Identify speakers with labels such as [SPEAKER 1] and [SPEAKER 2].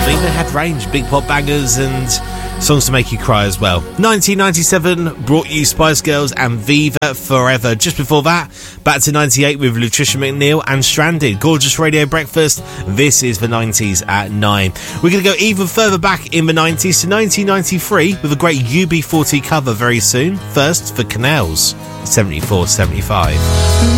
[SPEAKER 1] think they had range, big pop bangers and songs to make you cry as well. 1997 brought you Spice Girls and Viva Forever. Just before that, back to 98 with Latricia McNeil and Stranded. Gorgeous Radio Breakfast. This is the 90s at 9. We're going to go even further back in the 90s to 1993 with a great UB40 cover very soon. First for Canals, 74-75.